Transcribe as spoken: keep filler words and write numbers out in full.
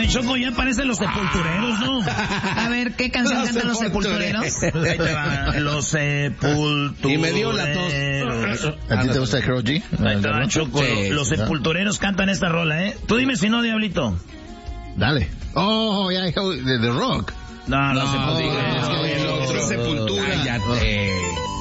Oye, Choco, ya parecen los sepultureros, ¿no? A ver, ¿qué canción Los cantan los sepultureros? Ahí te va. Los sepultureros. Y me dio la tos. ¿A ti te gusta el Karol G? Ahí te va, Choco. Sí, los sí, sepultureros cantan esta rola, ¿eh? Tú dime si no, Diablito. Dale. Oh, ya, yeah, de The Rock. No, los No, sepultureros. no, el otro Sepultura. Cállate.